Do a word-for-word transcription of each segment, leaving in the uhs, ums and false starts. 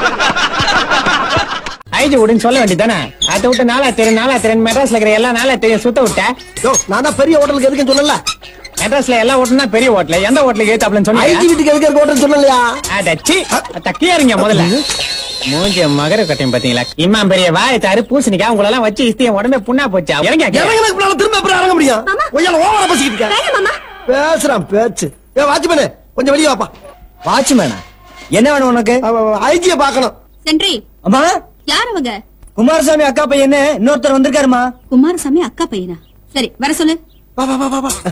IG விடுன்னு சொல்ல வேண்டியதானே. அதை விட்டு நாளா தெரியும் நாளா தெரியும் மெட்ராஸ்ல இருக்கிற எல்லா நாளா தெரியும் சுத்த விட்ட. நான் தான் பெரிய ஹோட்டலுக்கு எதுக்குன்னு சொல்லல. மெட்ராஸ்ல எல்லா ஹோட்டல்னா பெரிய ஹோட்டல். எந்த ஹோட்டலுக்கு ஏத்தாப்லன்னு சொன்னா ஐஜி வீட்டுக்கு எதுக்கு ஹோட்டல் சொல்லலையா? அடச்சி தக்கியா இருங்க முதல்ல. மூஞ்சி மகர கட்டையும் பாத்தீங்களா? இம்மா பெரிய வாய் தாரு பூசணிக்கா உங்களை எல்லாம் வச்சு இஸ்தியம் உடம்பே புண்ணா போச்சா? இறங்க திரும்ப எப்படி இறங்க முடியும்? ஓவரா பேசிக்கிட்டு பேசுறான் பேச்சு. ஏ வாட்ச்மேனே கொஞ்சம் வெளியே வாப்பா. வாட்ச்மேனா என்ன வேணும் உனக்கு? ஐஜிய பாக்கணும். சென்ட்ரி அம்மா யார் அவங்க? குமாரசாமி அக்கா பையன் இன்னொருத்தர் வந்திருக்காருமா. குமாரசாமி அக்கா பையனா? சரி வர சொல்லு. வா வா வா வா.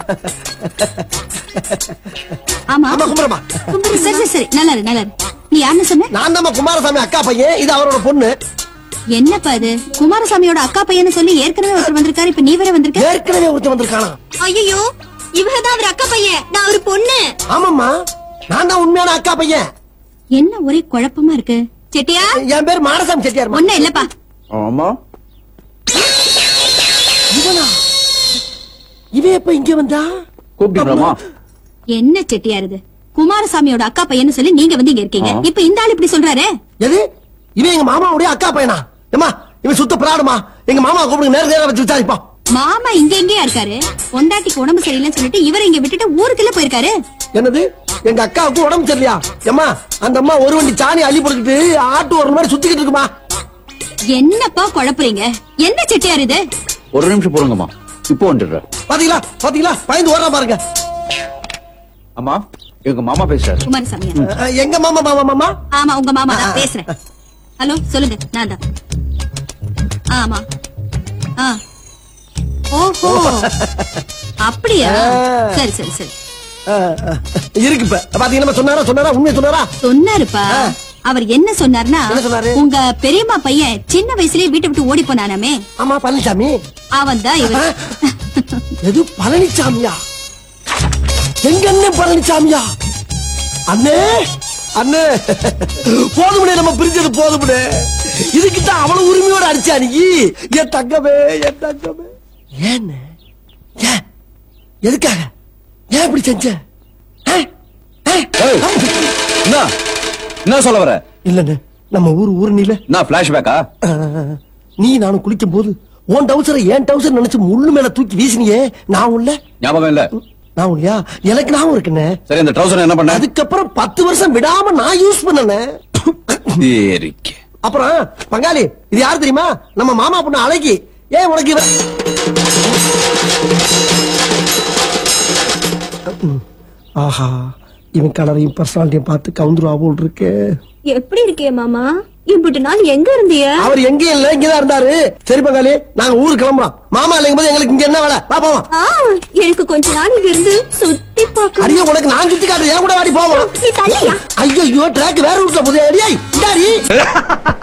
ஆமா ஆமா குமரமா. குமார சரி சரி சரி நல்லா இரு நல்லா இரு. நீ யாருன்னு சொன்ன? நான் தான் குமாரசாமி அக்கா பையன். இது அவரோட பொண்ணு. என்னப்பா இது? குமாரசாமியோட அக்கா பையன்னு சொல்லி ஏற்கனவே ஒருத்தர் வந்திருக்காரு. இப்ப நீ வேற வந்திருக்க. ஏற்கனவே ஒருத்தர் வந்திருக்கானா? ஐயோ இவதான் அவர் அக்கா பையன். நான் ஒரு பொண்ணு. ஆமாம்மா நான் தான் உண்மையான அக்கா பையன். என்ன ஒரே குழப்பமா இருக்கு. செட்டியா என் பேர் மாரசாமி செட்டியார். ஒண்ணு இல்லப்பா. ஆமா இவனா? இவன் எப்ப இங்க வந்தா? கூப்பிட்டீங்களா? என்ன செட்டியார் இது? குமாரசாமியோட அக்கா பையன்னு சொல்லி நீங்க வந்து இங்க இருக்கீங்க. இப்ப இந்த ஆள் இப்படி சொல்றாரு. எது? இவன் எங்க மாமாவுடைய அக்கா பையனா? ஏமா இவன் சுத்த பிராடுமா? எங்க மாமா கூப்பிடுங்க நேர நேரம் வச்சு விசாரிப்போம். மாமா இங்க எங்கேயா இருக்காரு? பொண்டாட்டிக்கு உடம்பு சரியில்லைன்னு சொல்லிட்டு இவரை இங்க விட்டுட்டு ஊருக்குள்ள போயிருக்காரு. என்னது? எங்க அக்காவுக்கு உடம்பு சரியில்லையா? ஏமா அந்த அம்மா ஒரு வண்டி சாணி அள்ளி போட்டுக்கிட்டு ஆட்டு ஒரு மாதிரி சுத்திக்கிட்டு இருக்குமா? என்னப்பா குழப்புறீங்க? என்ன செட்டியார் இது? ஒரு நிமிஷம் போடுங்கம்மா, இப்போ வந்துடுற. பாத்தீங்களா பாத்தீங்களா பயந்து ஓடுறா பாருங்க. அம்மா எங்க மாமா பேசுறாரு. குமாரசாமி அஹ், எங்க மாமா மாமா மாமா? ஆமா உங்க மாமா தான் பேசுறேன். ஹலோ சொல்லுங்க. நான் தான். ஆமா ஆ ஓஹோ அப்படியா? சரி சரி சரி அஹ், அஹ், இருக்கு இப்ப பாத்தீங்கன்னா சொன்னாரா சொன்னாரா உண்மையை சொன்னாரா? சொன்னாருப்பா. அவர் என்ன சொன்னார்னா, என்ன சொன்னாரு? உங்க பெரியம்மா பையன் சின்ன வயசுலயே வீட்டை விட்டு ஓடி போனானாமே, ஆமா பழனிசாமி. அவன் தான் இவர். எது பழனிசாமியா? எங்க அண்ணன் பழனிசாமியா? அண்ணே அண்ணே போதுமுடே நம்ம பிரிஞ்சது போதுமுடே. இதுக்குதான் அவ்வளவு உரிமையோட அடிச்சா நீ. என் தங்கமே என் தங்கமே. ஏன் ஏன் எதுக்காக ஏன் இப்படி செஞ்ச? என்ன என்ன சொல்ல வர? இல்லன்னு நம்ம ஊர் ஊர் நீல நான் பிளாஷ்பேக்கா? நீ நானும் குளிக்கும் போது உன் டவுசரை ஏன் டவுசர் நினைச்சு முள்ளு மேல தூக்கி வீசினியே, நான் உள்ள ஞாபகம் இல்ல? நான் இல்லையா? எனக்கு நான் இருக்குன்னு. சரி அந்த ட்ரவுசர் என்ன பண்ண? அதுக்கப்புறம் பத்து வருஷம் விடாம நான் யூஸ் பண்ணனே. அப்புறம் பங்காளி இது யாரு தெரியுமா? நம்ம மாமா பொண்ணு அழகி. ஏன் உனக்கு இவ- ஆஹா இவன் கலரையும் பர்சனாலிட்டியும் பார்த்து கவுந்துருவா போல் இருக்கு. எப்படி இருக்கே மாமா? இப்படி நாள் எங்க இருந்திய? அவர் எங்கேயும் இல்ல இங்கதான் இருந்தாரு. சரி பங்காளி நாங்க ஊருக்கு கிளம்புறோம். மாமா இல்லைங்கும் போது எங்களுக்கு இங்க என்ன வேலை? வா போவோம். எனக்கு கொஞ்ச நாள் இங்க இருந்து சுத்தி பார்க்க. அடியே உனக்கு நான் சுத்தி காட்டுறேன். என் கூட வாடி போவோம். ஐயோ ட்ராக் வேற ரூட்ல போதே. அடியே இந்தாடி.